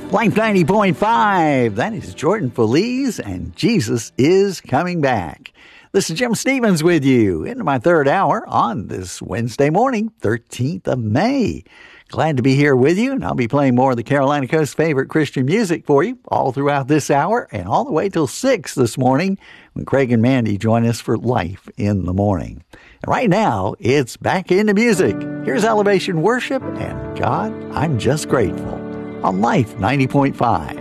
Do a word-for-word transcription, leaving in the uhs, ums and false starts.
Life ninety point five, that is Jordan Feliz, and Jesus is coming back. This is Jim Stevens with you into my third hour on this Wednesday morning, thirteenth of May. Glad to be here with you, and I'll be playing more of the Carolina Coast's favorite Christian music for you all throughout this hour and all the way till six this morning when Craig and Mandy join us for Life in the Morning. And right now, it's back into music. Here's Elevation Worship and God, I'm Just Grateful on Life ninety point five.